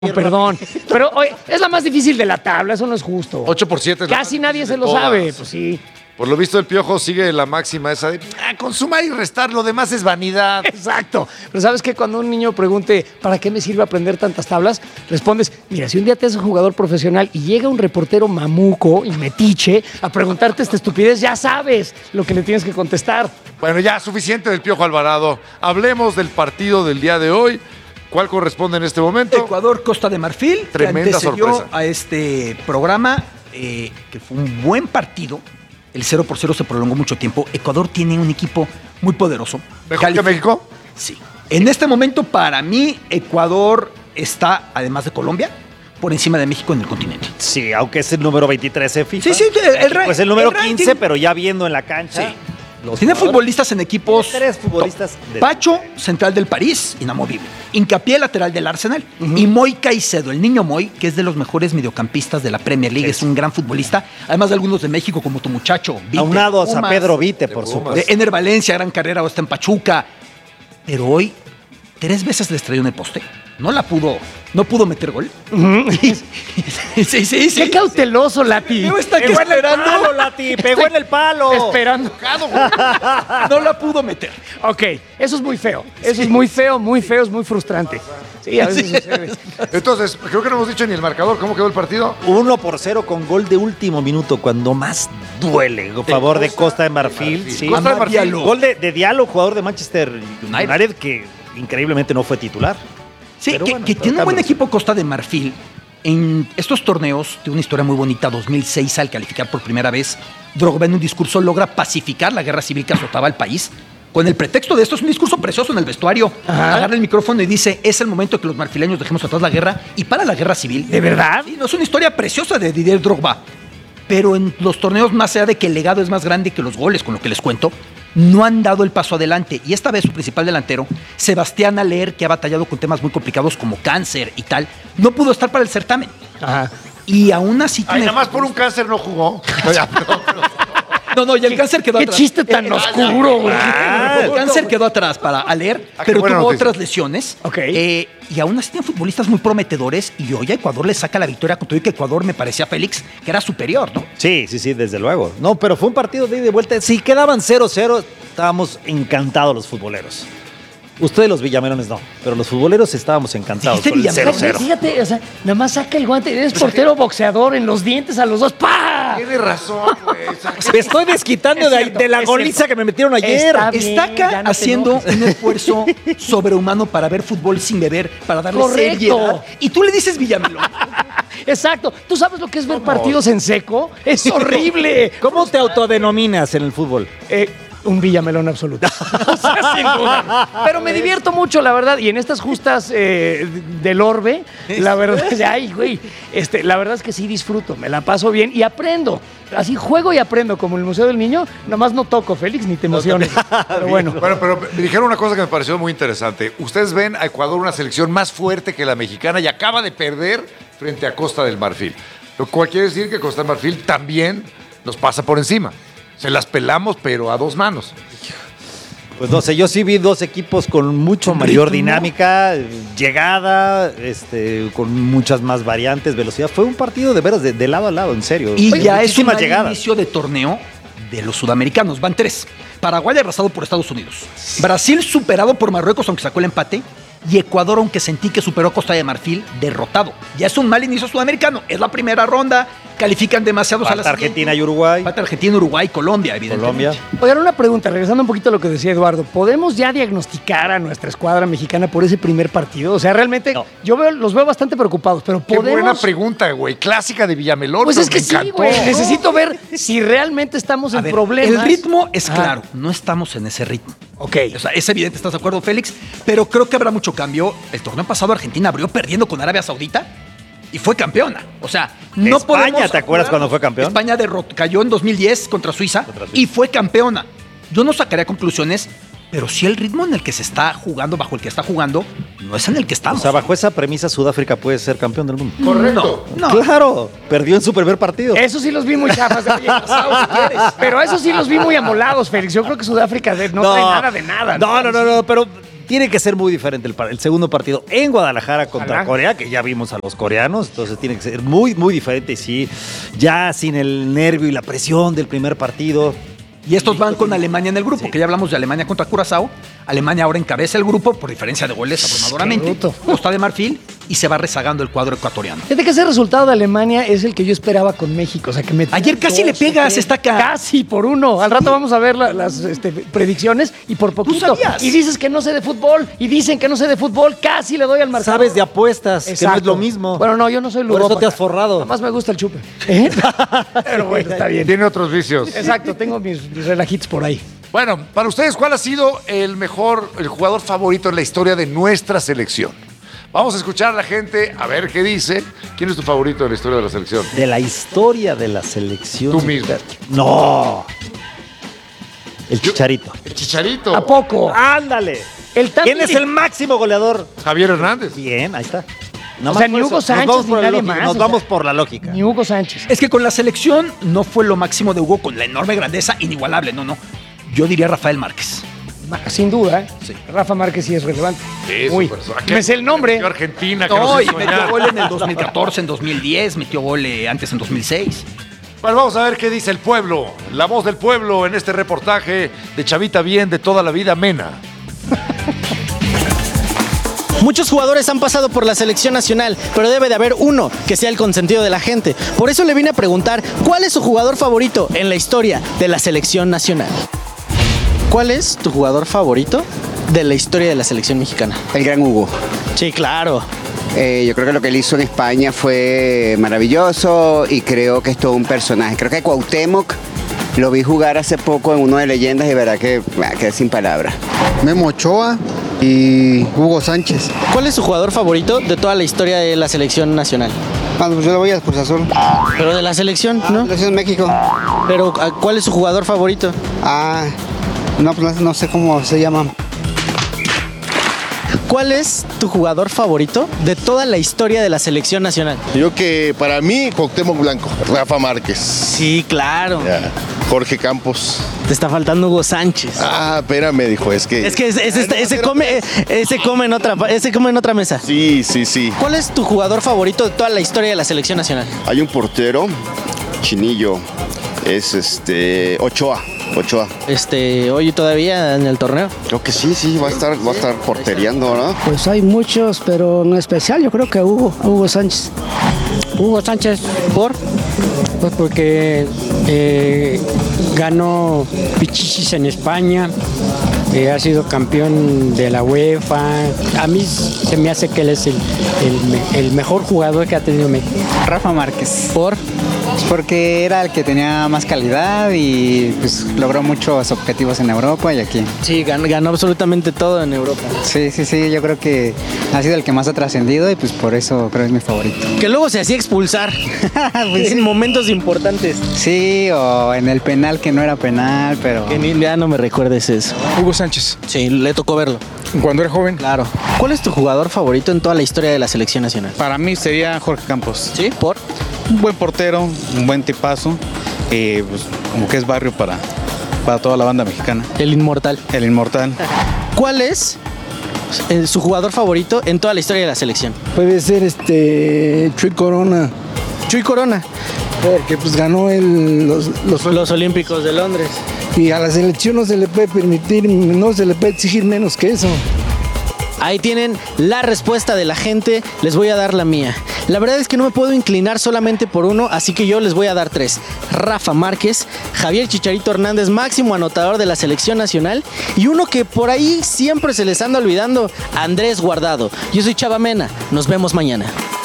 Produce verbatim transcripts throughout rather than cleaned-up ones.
No, perdón, pero oye, es la más difícil de la tabla, eso no es justo. ocho por siete es la Casi más nadie difícil se de lo todas. sabe, pues sí. Por lo visto, el Piojo sigue la máxima esa de ah, con sumar y restar, lo demás es vanidad. Exacto. Pero ¿sabes qué? Cuando un niño pregunte ¿para qué me sirve aprender tantas tablas? Respondes, mira, si un día te haces jugador profesional y llega un reportero mamuco y metiche a preguntarte esta estupidez, ya sabes lo que le tienes que contestar. Bueno, ya, suficiente del Piojo Alvarado. Hablemos del partido del día de hoy. ¿Cuál corresponde en este momento? Ecuador, Costa de Marfil. Tremenda que antecedió sorpresa. a este programa, eh, que fue un buen partido. El cero por cero se prolongó mucho tiempo. Ecuador tiene un equipo muy poderoso. ¿Mejor Calif- que México? Sí. En este momento, para mí, Ecuador está, además de Colombia, por encima de México en el continente. Sí, aunque es el número veintitrés de FIFA. Sí, sí, el, el ra- Pues el número el ranking. quince, pero ya viendo en la cancha. Sí. los Tiene jugadores. futbolistas en equipos. Tiene tres futbolistas top. de- Pacho, central del París, inamovible. Hincapié, lateral del Arsenal. Y Moy Caicedo, el niño Moy, que es de los mejores mediocampistas de la Premier League. Sí. Es un gran futbolista. Además de algunos de México, como tu muchacho. Vite, Aunado a San Pumas, Pedro Vite, de por Pumas. supuesto. de Ener Valencia, gran carrera, o está en Pachuca. Pero hoy, tres veces le estrelló en el poste. No la pudo, no pudo meter gol. sí, sí, sí. Qué cauteloso, Lati. Veo esta que Pegó en el esperando. palo, Lati, pegó en el palo. Esperando. No la pudo meter. Ok, eso es muy feo. Eso es muy feo, muy feo, es muy frustrante. Sí, a veces sucede. Entonces, creo que no hemos dicho ni el marcador. ¿Cómo quedó el partido? Uno por cero con gol de último minuto, cuando más duele. A favor de Costa de Marfil. Sí. Costa de Marfil. Diallo. Gol de, de Diallo, jugador de Manchester United, que increíblemente no fue titular. Sí, Pero que, bueno, que pero tiene un buen Carlos. equipo Costa de Marfil. En estos torneos, de una historia muy bonita, dos mil seis al calificar por primera vez, Drogba en un discurso logra pacificar la guerra civil que azotaba al país. Con el pretexto de esto, es un discurso precioso en el vestuario. Ajá. Agarra el micrófono y dice, es el momento que los marfileños dejemos atrás la guerra y para la guerra civil. ¿De verdad? Sí, no, es una historia preciosa de Didier Drogba. Pero en los torneos, más allá de que el legado es más grande que los goles, con lo que les cuento, no han dado el paso adelante. Y esta vez su principal delantero, Sebastián Aller, que ha batallado con temas muy complicados como cáncer y tal, no pudo estar para el certamen. Ajá. Y aún así Ay, tiene... nada más por un cáncer no jugó. Ya, perdón, perdón. No, no, y el cáncer quedó Qué atrás. chiste tan El- oscuro, güey. El cáncer quedó atrás para Aller, Ah, qué pero buena tuvo noticia. otras lesiones. Ok. Eh, y aún así tiene futbolistas muy prometedores. Y hoy a Ecuador le saca la victoria con todo y que Ecuador me parecía, Félix, que era superior, ¿no? Sí, sí, sí, desde luego. No, pero fue un partido de ida y de vuelta. Si quedaban cero cero, estábamos encantados los futboleros. Ustedes los villamelones no, pero los futboleros estábamos encantados Dijiste con el cero Villamelones. cero. Fíjate, o sea, nada más saca el guante. Eres portero boxeador en los dientes a los dos. ¡Pah! Tiene razón, güey. Me estoy desquitando Es de, cierto, de la es goliza cierto. que me metieron ayer. Está bien, Está acá ya no te haciendo enojes. un esfuerzo sobrehumano para ver fútbol sin beber, para darle Correcto. seriedad. Y tú le dices Villamelón. Exacto. ¿Tú sabes lo que es ver partidos en seco? Es horrible. ¿Cómo te autodenominas en el fútbol? Eh, un Villamelón absoluto. O sea, sin duda. Pero me divierto mucho, la verdad. Y en estas justas eh, del orbe, la verdad es, ay, güey, este, la verdad es que sí disfruto, me la paso bien y aprendo. Así juego y aprendo, como en el Museo del Niño. Nomás no toco, Félix, ni te emociones. Pero bueno. Bueno, pero me dijeron una cosa que me pareció muy interesante. Ustedes ven a Ecuador una selección más fuerte que la mexicana y acaba de perder frente a Costa del Marfil. Lo cual quiere decir que Costa del Marfil también nos pasa por encima. Se las pelamos, pero a dos manos. Pues no sé, yo sí vi dos equipos con mucho mayor ritmo. dinámica, llegada, este, con muchas más variantes, velocidad. Fue un partido de veras de, de lado a lado, en serio. Y Oye, ya es un muchísimas mal llegadas. inicio de torneo de los sudamericanos. Van tres. Paraguay arrasado por Estados Unidos. Brasil superado por Marruecos, aunque sacó el empate. Y Ecuador, aunque sentí que superó a Costa de Marfil, derrotado. Ya es un mal inicio sudamericano. Es la primera ronda. Califican demasiados a la Falta Argentina y Uruguay. Falta Argentina, Uruguay, Colombia, evidentemente. Colombia. Oigan, una pregunta, regresando un poquito a lo que decía Eduardo. ¿Podemos ya diagnosticar a nuestra escuadra mexicana por ese primer partido? O sea, realmente No. yo veo, los veo bastante preocupados, pero Qué podemos... buena pregunta, güey. Clásica de Villamelón. Pues pero es que me sí, encantó. güey. Necesito ver si realmente estamos A en ver, problemas. el ritmo es Ah, claro. No estamos en ese ritmo. Ok. O sea, es evidente, ¿estás de acuerdo, Félix? Pero creo que habrá mucho cambio. El torneo pasado Argentina abrió perdiendo con Arabia Saudita y fue campeona. O sea, no España, podemos... ¿te acuerdas cuando fue campeón? España derrotó, cayó en dos mil diez contra Suiza, Contra Suiza. y fue campeona. Yo no sacaría conclusiones, pero sí el ritmo en el que se está jugando, bajo el que está jugando, no es en el que O estamos. sea, bajo esa premisa, Sudáfrica puede ser campeón del mundo. Correcto. No, no. Claro, perdió en su primer partido. Eso sí los vi muy chafas. Oye, pasado, si quieres. Pero eso sí los vi muy amolados, Félix. Yo creo que Sudáfrica de- no, trae nada de nada. No, no, no, no, pero tiene que ser muy diferente el, par- el segundo partido en Guadalajara contra Ojalá. Corea, que ya vimos a los coreanos, entonces tiene que ser muy, muy diferente. Y sí, ya sin el nervio y la presión del primer partido. Y estos van con Alemania en el grupo, que ya hablamos de Alemania contra Curazao. Alemania ahora encabeza el grupo por diferencia de goles abrumadoramente. Qué bruto. Costa de Marfil y se va rezagando el cuadro ecuatoriano. Fíjate que ese resultado de Alemania es el que yo esperaba con México. O sea, que me Ayer casi le pegas, está acá. Casi por uno. Al rato vamos a ver la- las este, predicciones y por poquito. sabías? Y dices que no sé de fútbol y dicen que no sé de fútbol. Casi le doy al marcador. Sabes de apuestas, que no es Exacto. lo mismo. Bueno, no, yo no soy Por ludópata. eso te has forrado. Nada más me gusta el chupe. ¿Eh? Pero bueno, está bien. Tiene otros vicios. Exacto, tengo mis, mis relajitos por ahí. Bueno, para ustedes, ¿cuál ha sido el mejor, el jugador favorito en la historia de nuestra selección? Vamos a escuchar a la gente, a ver qué dice. ¿Quién es tu favorito en la historia de la selección? De la historia de la selección. Tú mismo. No. El Chicharito. El Chicharito. ¿A poco? Ándale. El tan ¿Quién es el máximo goleador? Javier Hernández. Bien, ahí está. O sea, ni Hugo Sánchez, nos vamos ni por la nadie lógica, más, Nos o vamos sea. por la lógica. Ni Hugo Sánchez. Es que con la selección no fue lo máximo de Hugo con la enorme grandeza, inigualable, no, no. Yo diría Rafael Márquez. Sin duda, ¿eh? Sí. Rafa Márquez sí es relevante. Sí, Uy, súper su- me sé el nombre. Metió Argentina, que No, nos y hizo metió soñar. gol en el dos mil catorce, en dos mil diez, metió gol eh, antes en dos mil seis. Bueno, vamos a ver qué dice el pueblo. La voz del pueblo en este reportaje de Chavita Bien de toda la vida Mena. Muchos jugadores han pasado por la selección nacional, pero debe de haber uno que sea el consentido de la gente. Por eso le vine a preguntar, ¿cuál es su jugador favorito en la historia de la selección nacional? ¿Cuál es tu jugador favorito de la historia de la selección mexicana? El gran Hugo. Sí, claro. Eh, yo creo que lo que él hizo en España fue maravilloso y creo que es todo un personaje. Creo que Cuauhtémoc lo vi jugar hace poco en uno de Leyendas y verá que bah, quedé sin palabras. Memo Ochoa y Hugo Sánchez. ¿Cuál es su jugador favorito de toda la historia de la selección nacional? Ah, pues yo lo voy a Cruz Azul. Pero de la selección, ¿no? Selección de México. Pero ¿a- ¿cuál es su jugador favorito? Ah, no, pues no sé cómo se llama. ¿Cuál es tu jugador favorito de toda la historia de la selección nacional? Yo que para mí, Cuauhtémoc Blanco, Rafa Márquez, Sí, claro. ya, Jorge Campos. Te está faltando Hugo Sánchez. Ah, espérame, dijo, es que... Es que ese, ese- ese come, ese come en otra, ese come en otra mesa. Sí, sí, sí. ¿Cuál es tu jugador favorito de toda la historia de la selección nacional? Hay un portero, Chinillo, es este Ochoa, Ochoa. Este, hoy todavía en el torneo. Creo que sí, sí, va a estar, va a estar porteriando, ¿no? Pues hay muchos, pero en especial yo creo que Hugo, Hugo Sánchez. Hugo Sánchez, ¿Por? pues porque eh, ganó Pichichis en España, eh, ha sido campeón de la UEFA. A mí se me hace que él es el, el me- el mejor jugador que ha tenido México. Rafa Márquez. ¿Por? Porque era el que tenía más calidad y pues logró muchos objetivos en Europa y aquí. Sí, ganó, ganó absolutamente todo en Europa. Sí, sí, sí, yo creo que ha sido el que más ha trascendido y pues por eso creo que es mi favorito. Que luego se hacía expulsar Pues, en momentos importantes. sí, o en el penal que no era penal, pero... Que ni ya no me recuerdes eso. Hugo Sánchez, Sí, le tocó verlo. cuando era joven, Claro. ¿Cuál es tu jugador favorito en toda la historia de la selección nacional? Para mí sería Jorge Campos. ¿Sí? ¿Por? Un buen portero, un buen tipazo, y pues como que es barrio para, para toda la banda mexicana. El inmortal. El inmortal. ¿Cuál es eh, su jugador favorito en toda la historia de la selección? Puede ser este Chuy Corona, Chuy Corona. porque pues ganó el, los, los- Los Olímpicos de Londres. y a la selección no se le puede permitir, no se le puede exigir menos que eso. Ahí tienen la respuesta de la gente, les voy a dar la mía. La verdad es que no me puedo inclinar solamente por uno, así que yo les voy a dar tres. Rafa Márquez, Javier Chicharito Hernández, máximo anotador de la selección nacional, y uno que por ahí siempre se les anda olvidando, Andrés Guardado. Yo soy Chava Mena, nos vemos mañana.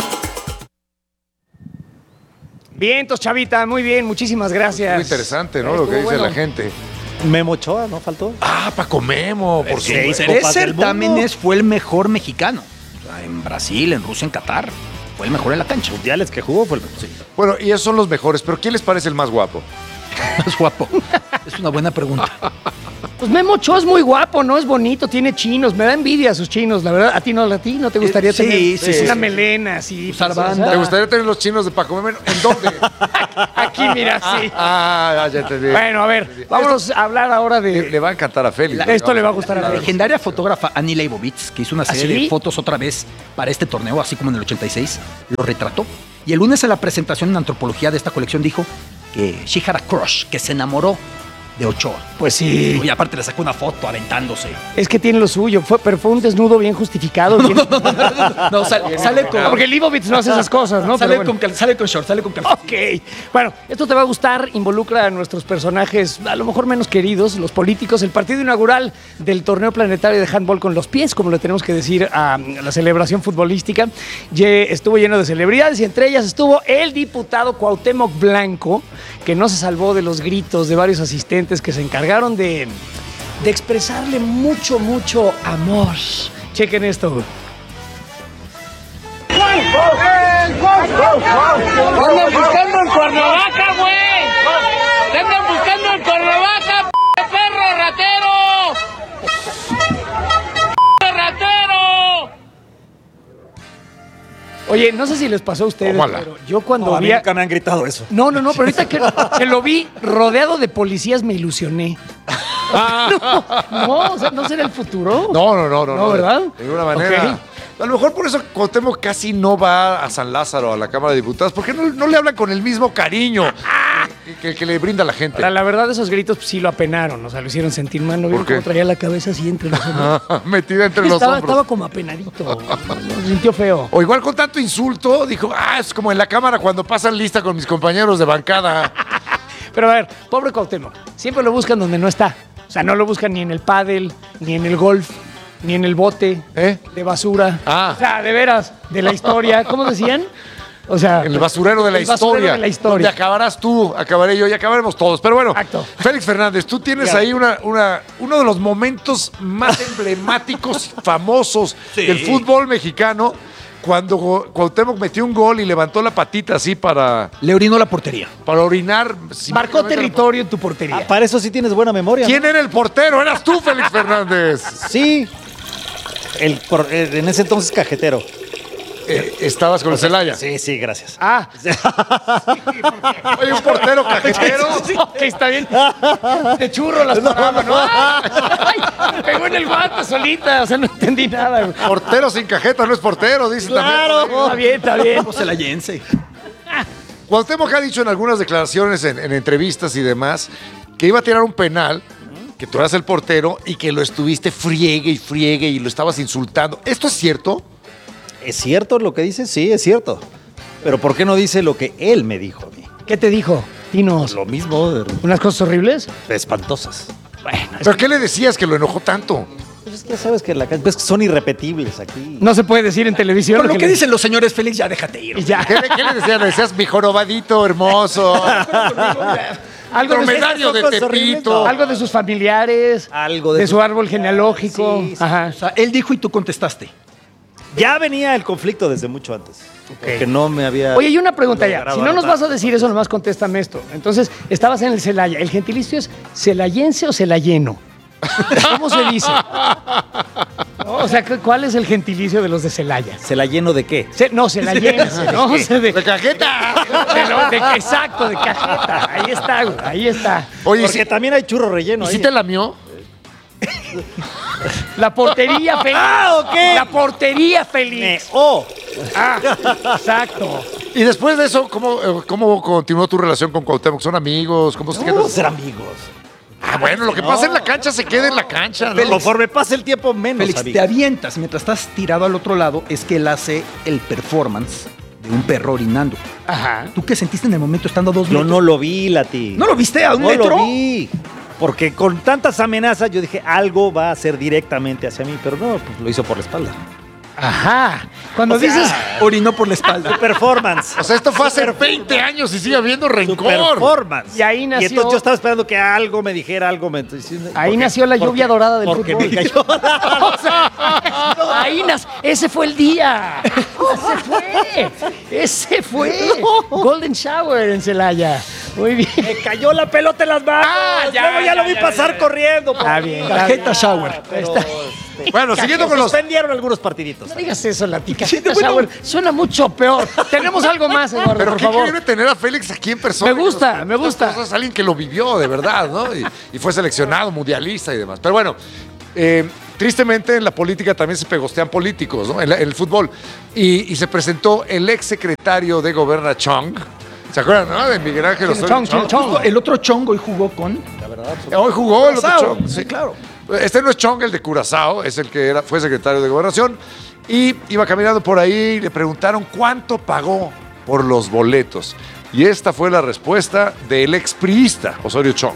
Vientos, Chavita, muy bien, muchísimas gracias. Muy interesante, ¿no? Lo Estuvo que dice bueno. la gente. Memo Ochoa, ¿no faltó? Ah, Paco Memo, por Seis supuesto. Tres Copas del certámenes fue el mejor mexicano. O sea, en Brasil, en Rusia, en Qatar. Fue el mejor en la cancha. Mundiales que jugó fue el sí. Bueno, y esos son los mejores, pero ¿quién les parece el más guapo? Es guapo. Es una buena pregunta. Pues Memo Ochoa es muy guapo, ¿no? Es bonito, tiene chinos, me da envidia a sus chinos, la verdad. ¿A ti no, a ti no te gustaría Eh, sí, tener sí, sí, una sí. melena así? Usar pues, banda. o ¿Te sea, gustaría tener los chinos de Paco Memo? ¿En dónde? Aquí, mira, sí. Ah, ya entendí. Bueno, a ver, vámonos a hablar ahora Le, de... le va a encantar a Félix. Esto le va a gustar a La Félix. legendaria fotógrafa Annie Leibovitz, que hizo una serie ¿Ah, sí? de fotos otra vez para este torneo, así como en el ochenta y seis, lo retrató. Y el lunes en la presentación en antropología de esta colección dijo que she had a crush, que se enamoró de Ochoa. Pues sí. Y aparte le sacó una foto aventándose. Es que tiene lo suyo, fue, pero fue un desnudo bien justificado. bien- No, sale, sale con... Porque Leibovitz no hace esas cosas, ¿no? Sale, Pero bueno. con, cal- sale con short, sale con calcetín. Ok, bueno, esto te va a gustar, involucra a nuestros personajes a lo mejor menos queridos, los políticos, el partido inaugural del torneo planetario de handball con los pies, como le tenemos que decir a la celebración futbolística, Ye- estuvo lleno de celebridades y entre ellas estuvo el diputado Cuauhtémoc Blanco, que no se salvó de los gritos de varios asistentes que se encargaron de, de expresarle mucho, mucho amor. Chequen esto. ¡Andan buscando en Cuernavaca, güey! ¡Te andan buscando en Cuernavaca, p perro ratero! ¡P ratero! Oye, no sé si les pasó a ustedes, Tómala. pero yo cuando No, a mí vi... a- nunca me han gritado eso. No, no, no, pero ahorita que, que lo vi rodeado de policías me ilusioné. No, no, o sea, ¿no será el futuro? No, no, no, no. No, ¿verdad? De ninguna manera. Ok. A lo mejor por eso Cuauhtémoc casi no va a San Lázaro, a la Cámara de Diputados, porque no, no le hablan con el mismo cariño que, que le brinda la gente. Ahora, la verdad, esos gritos pues, sí lo apenaron, o sea, lo hicieron sentir mal. ¿No vieron qué? cómo traía la cabeza así entre los hombros? Metida entre los estaba, hombros. estaba como apenadito, se sintió feo. O igual con tanto insulto, dijo, ah, es como en la Cámara cuando pasan lista con mis compañeros de bancada. Pero a ver, pobre Cuauhtémoc, siempre lo buscan donde no está. O sea, no lo buscan ni en el pádel, ni en el golf, ni en el bote ¿Eh? de basura. Ah. O sea, de veras, de la historia. ¿Cómo decían? O sea, En el basurero de la el basurero historia. de la historia. Donde acabarás tú, acabaré yo y acabaremos todos. Pero bueno, Exacto. Félix Fernández, tú tienes Ya. ahí una, una, uno de los momentos más emblemáticos, famosos Sí. del fútbol mexicano, cuando Go- Cuauhtémoc metió un gol y levantó la patita así para, Le orinó la portería. para orinar. Marcó simplemente- territorio en tu portería. Ah, para eso sí tienes buena memoria. ¿Quién era el portero? Eras tú, Félix Fernández. Sí. El, por- eh, en ese entonces cajetero. Eh, estabas con el Celaya. Sí, sí, gracias. Ah, Oye, un portero cajetero. ok, está bien. De churro las paraban, ¿no? Ay, me pegó en el guante solita, o sea, no entendí nada. güey. Portero sin cajeta no es portero, dice también. Está bien, está bien. Como celayense. Cuauhtémoc ha dicho en algunas declaraciones, en, en entrevistas y demás, que iba a tirar un penal, que tú eras el portero y que lo estuviste friegue y friegue y lo estabas insultando. ¿Esto es cierto? ¿Es cierto lo que dice? Sí, es cierto. Pero ¿por qué no dice lo que él me dijo a mí? ¿Qué te dijo? Dinos. Lo mismo, de- ¿Unas cosas horribles? espantosas. Bueno, es ¿Pero qué le decías que lo enojó tanto? Pues es que ya sabes que la, pues que son irrepetibles aquí. no se puede decir en televisión. Con lo que le- dicen los señores Félix, ya déjate ir. Y ya. ¿Qué le, qué le decías? Le decías, mi jorobadito hermoso. Algo de, Dromedario de cosas horribles, Tepito. no. algo de sus familiares. Algo de, de su su- árbol genealógico. Sí, sí. Ajá. O sea, él dijo y tú contestaste. Ya venía el conflicto desde mucho antes. Porque no me había... Oye, y una pregunta ya. logrado Si no nos armar. vas a decir eso, nomás contéstame esto. Entonces, estabas en el Celaya. ¿El gentilicio es celayense o celayeno? ¿Cómo se dice? No, o sea, ¿cu- ¿cuál es el gentilicio de los de Celaya? ¿Se la lleno de qué? Ce- no, celayense, ¿no? O sea, de, ¡De cajeta! de lo- de- exacto, de cajeta. Ahí está, güey, ahí está. Oye, Porque ¿sí, también hay churro relleno ¿y ahí. sí te lamió? La portería feliz. Ah, ok. La portería Me- feliz. ¡Oh! Ah, exacto. Y después de eso, ¿cómo, eh, cómo continuó tu relación con Cuauhtémoc? ¿Son amigos? ¿Cómo se No vamos a ser amigos. Ah, bueno, lo que pasa en la cancha se queda en la cancha, ¿no? Conforme pase el tiempo, menos Félix, amigos. te avientas mientras estás tirado al otro lado, es que él hace el performance de un perro orinando. Ajá. ¿Tú qué sentiste en el momento estando a dos Yo metros? no lo vi, Lati. ¿No lo viste a un no metro? lo vi. Porque con tantas amenazas yo dije, algo va a hacer directamente hacia mí, pero no, pues lo hizo por la espalda. Ajá. Cuando O sea, dices. orinó por la espalda. Su performance. O sea, esto fue hace veinte años y sigue habiendo Su rencor. performance. Y ahí nació- Y entonces yo estaba esperando que algo me dijera, algo me... Ahí porque- nació la porque- lluvia dorada del porque fútbol. me cayó. O sea, ahí nació. Ese fue el día. Ese fue. Ese fue. Golden Shower en Celaya. Muy bien. Me cayó la pelota en las manos. Ah, ya, Luego ya, ya, lo vi ya, pasar ya. corriendo. Está bien. Tarjeta shower. Pero, este, Bueno, siguiendo con los... suspendieron algunos partiditos. No digas eso, la ticajeta shower. Suena mucho peor. Tenemos algo más, Eduardo, Pero por qué favor. increíble tener a Félix aquí en persona. Me gusta, me gusta. Es alguien que lo vivió de verdad, ¿no? Y, y fue seleccionado, mundialista y demás. Pero bueno, eh, tristemente en la política también se pegostean políticos, ¿no? En, la- en el fútbol. Y, y se presentó el ex secretario de Goberna Chong. ¿Se acuerdan, no? De Miguel Ángel Osorio Chong, Chong. Chong. Justo el otro chongo y jugó con. Hoy jugó el otro Curazao. Chong. Sí, claro. Este no es Chong, el de Curazao, es el que era, fue secretario de Gobernación. Y iba caminando por ahí y le preguntaron cuánto pagó por los boletos. Y esta fue la respuesta del expriista Osorio Chong.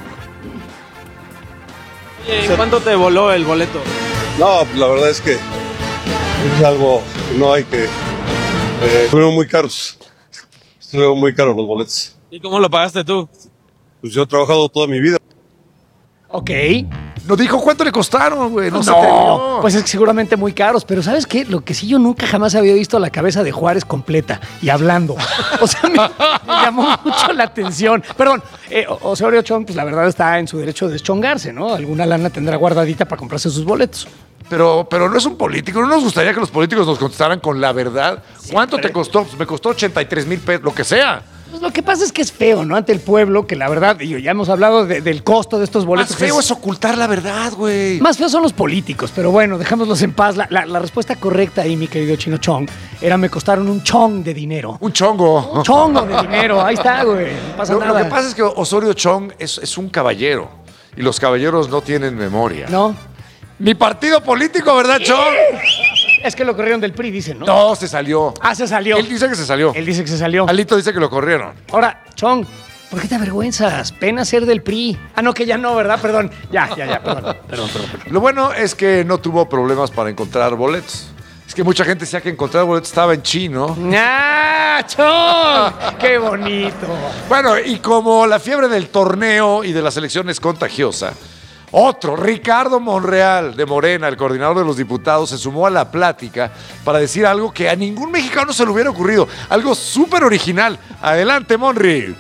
¿En cuánto te voló el boleto? No, la verdad es que es algo que no hay que... Eh, fueron muy caros. Fueron muy caros los boletos. ¿Y cómo lo pagaste tú? Pues yo he trabajado toda mi vida. Ok. Nos dijo cuánto le costaron, güey. No, No, se atrevió. pues es que seguramente muy caros, pero ¿sabes qué? Lo que sí yo nunca jamás había visto la cabeza de Juárez completa y hablando. O sea, me, me llamó mucho la atención. Perdón, eh, O- Osorio Chong, pues la verdad está en su derecho de deschongarse, ¿no? Alguna lana tendrá guardadita para comprarse sus boletos. Pero, pero no es un político. No nos gustaría que los políticos nos contestaran con la verdad. ¿Cuánto te costó? Pues me costó ochenta y tres mil pesos, lo que sea. Pues lo que pasa es que es feo, ¿no? Ante el pueblo, que la verdad, y ya hemos hablado de- del costo de estos boletos. Más feo es ocultar la verdad, güey. Más feos son los políticos, pero bueno, dejémoslos en paz. La, la- la respuesta correcta ahí, mi querido Chino Chong, era me costaron un chong de dinero. Un chongo. Un chongo de dinero, ahí está, güey. No pasa Lo, nada. lo que pasa es que Osorio Chong es, es un caballero. Y los caballeros no tienen memoria. No. Mi partido político, ¿verdad, Chong? Es que lo corrieron del P R I, dicen, ¿no? No, se salió. Ah, se salió. Él dice que se salió. Él dice que se salió. Alito dice que lo corrieron. Ahora, Chong, ¿por qué te avergüenzas? Pena ser del P R I. Ah, no, que ya no, ¿verdad? Perdón. Ya, ya, ya, perdón. Perdón, perdón, perdón. Lo bueno es que no tuvo problemas para encontrar boletos. Es que mucha gente decía que encontrar boletos estaba en chino. ¡Ah, Chong! ¡Qué bonito! Bueno, y como la fiebre del torneo y de la selección es contagiosa, otro, Ricardo Monreal de Morena, el coordinador de los diputados, se sumó a la plática para decir algo que a ningún mexicano se le hubiera ocurrido. Algo súper original. Adelante, Monri.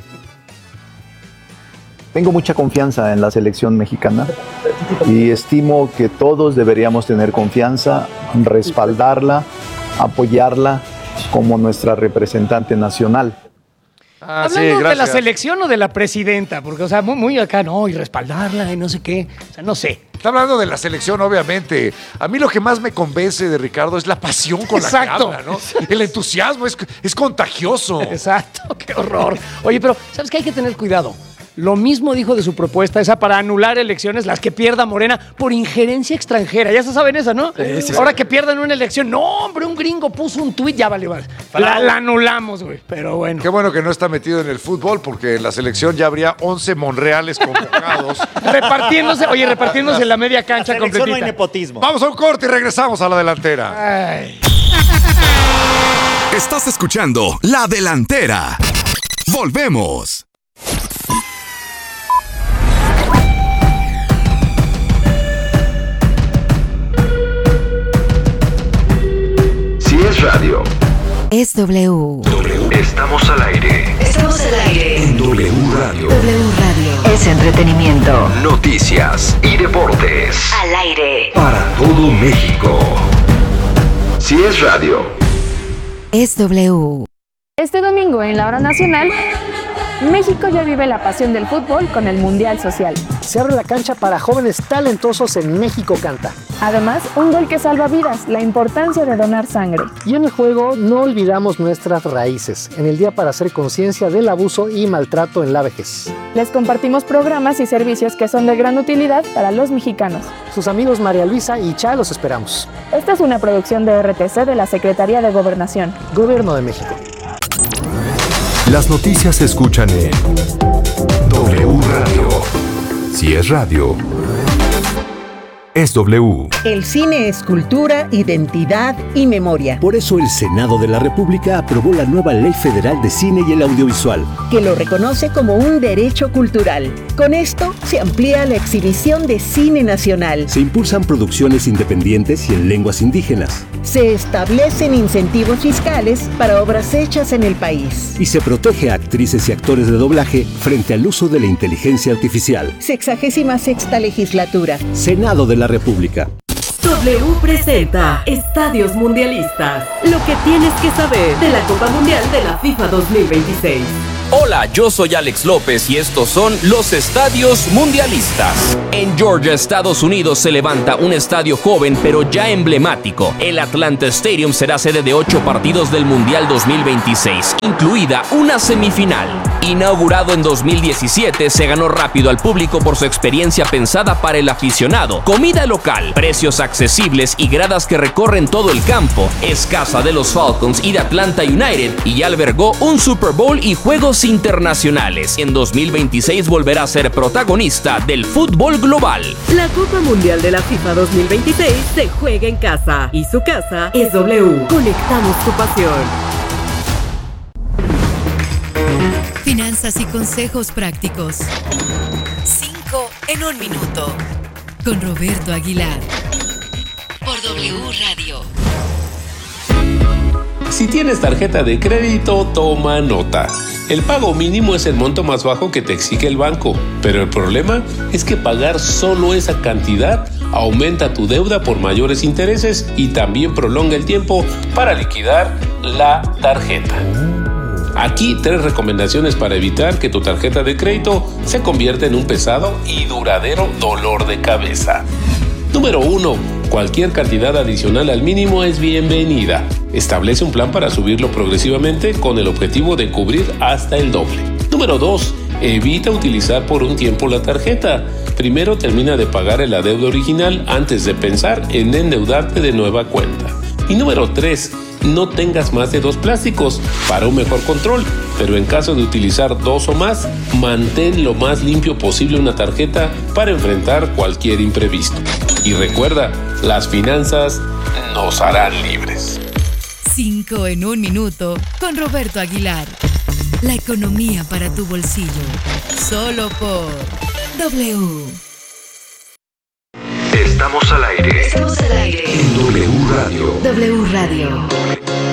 Tengo mucha confianza en la selección mexicana y estimo que todos deberíamos tener confianza, respaldarla, apoyarla como nuestra representante nacional. Ah, Hablando de la selección o de la presidenta, porque, o sea, muy, muy acá, no, y respaldarla y no sé qué. O sea, no sé. Está hablando de la selección, obviamente. A mí lo que más me convence de Ricardo es la pasión con Exacto. la que habla, ¿no? El entusiasmo es, es contagioso. Exacto, qué horror. Oye, pero ¿sabes qué? Hay que tener cuidado. Lo mismo dijo de su propuesta, esa para anular elecciones, las que pierda Morena por injerencia extranjera. Ya se saben esa, ¿no? Sí, sí, Ahora sí. que pierdan una elección. No, hombre, un gringo puso un tuit, ya vale, vale. La, la anulamos, güey. Pero bueno. Qué bueno que no está metido en el fútbol, porque en la selección ya habría once Monreales convocados. Repartiéndose, oye, repartiéndose en la media cancha La selección no hay completita. nepotismo. Vamos a un corte y regresamos a la delantera. Ay. Estás escuchando La Delantera. Volvemos. Si es radio, Es W. estamos al aire. Estamos al aire. En W Radio. W Radio. Es entretenimiento. Noticias y deportes. Al aire. Para todo México. Si es radio. Es W. Este domingo en la hora nacional, México ya vive la pasión del fútbol con el Mundial Social. Se abre la cancha para jóvenes talentosos en México Canta. Además, un gol que salva vidas, la importancia de donar sangre. Y en el juego no olvidamos nuestras raíces, en el Día para hacer conciencia del abuso y maltrato en la vejez. Les compartimos programas y servicios que son de gran utilidad para los mexicanos. Sus amigos María Luisa y Cha los esperamos. Esta es una producción de R T C de la Secretaría de Gobernación. Gobierno de México. Las noticias se escuchan en W Radio. Si es radio. es W. El cine es cultura, identidad y memoria. Por eso el Senado de la República aprobó la nueva Ley Federal de Cine y el Audiovisual, que lo reconoce como un derecho cultural. Con esto se amplía la exhibición de cine nacional. Se impulsan producciones independientes y en lenguas indígenas. Se establecen incentivos fiscales para obras hechas en el país. Y se protege a actrices y actores de doblaje frente al uso de la inteligencia artificial. Sexagésima sexta legislatura. Senado de la República. W presenta Estadios Mundialistas. Lo que tienes que saber de la Copa Mundial de la FIFA dos mil veintiséis. Hola, yo soy Alex López y estos son los Estadios Mundialistas. En Georgia, Estados Unidos, se levanta un estadio joven pero ya emblemático. El Atlanta Stadium será sede de ocho partidos del Mundial dos mil veintiséis, incluida una semifinal. Inaugurado en dos mil diecisiete, se ganó rápido al público por su experiencia pensada para el aficionado. Comida local, precios accesibles y gradas que recorren todo el campo. Es casa de los Falcons y de Atlanta United y ya albergó un Super Bowl y juegos internacionales. En dos mil veintiséis volverá a ser protagonista del fútbol global. La Copa Mundial de la FIFA dos mil veintiséis se juega en casa y su casa es W. Conectamos tu pasión. Finanzas y consejos prácticos. Cinco en un minuto. Con Roberto Aguilar. Por W Radio. Si tienes tarjeta de crédito, toma nota. El pago mínimo es el monto más bajo que te exige el banco, pero el problema es que pagar solo esa cantidad aumenta tu deuda por mayores intereses y también prolonga el tiempo para liquidar la tarjeta. Aquí tres recomendaciones para evitar que tu tarjeta de crédito se convierta en un pesado y duradero dolor de cabeza. Número uno. Cualquier cantidad adicional al mínimo es bienvenida. Establece un plan para subirlo progresivamente con el objetivo de cubrir hasta el doble. Número dos. Evita utilizar por un tiempo la tarjeta. Primero termina de pagar el adeudo original antes de pensar en endeudarte de nueva cuenta. Y número tres. No tengas más de dos plásticos para un mejor control, pero en caso de utilizar dos o más, mantén lo más limpio posible una tarjeta para enfrentar cualquier imprevisto. Y recuerda, las finanzas nos harán libres. Cinco en un minuto con Roberto Aguilar. La economía para tu bolsillo. Solo por W. Estamos al aire. Estamos al aire. En W Radio. W Radio.